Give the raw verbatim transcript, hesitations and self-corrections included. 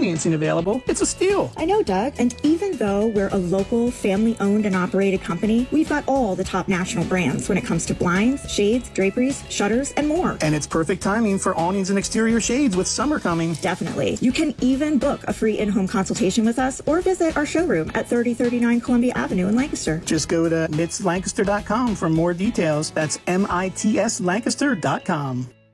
financing available, it's a steal. I know, Doug. And even though we're a local, family-owned and operated company, we've got all the top national brands when it comes to blinds, shades, draperies, shutters, and more. And it's perfect timing for awnings and exterior shades with summer coming. Definitely. You can even book a free in-home consultation with us or visit our showroom at thirty thirty-nine Columbia Avenue in Lancaster. Just go to mits lancaster dot com for more details. That's M I T S Lancaster dot com.